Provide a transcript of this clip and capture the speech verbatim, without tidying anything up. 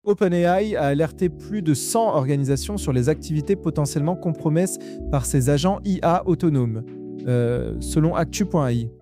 OpenAI a alerté plus de cent organisations sur les activités potentiellement compromises par ses agents I A autonomes, euh, selon actu point A I.